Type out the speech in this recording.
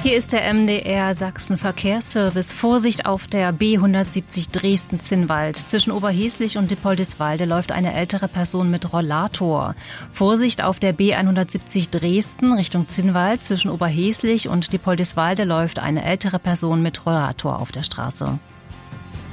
Hier ist der MDR Sachsen-Verkehrsservice. Vorsicht auf der B170 Dresden-Zinnwald. Zwischen Oberheslich und Dippoldiswalde läuft eine ältere Person mit Rollator. Vorsicht auf der B170 Dresden Richtung Zinnwald. Zwischen Oberheslich und Dippoldiswalde läuft eine ältere Person mit Rollator auf der Straße.